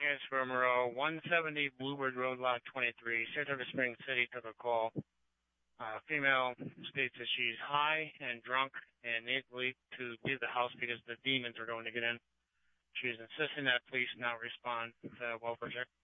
Monroe, 170 Bluebird Road, Lot 23, Saratoga Springs City took a call. Female states that she's high and drunk and needs to leave the house because the demons are going to get in. She's insisting that police now respond to the welfare check.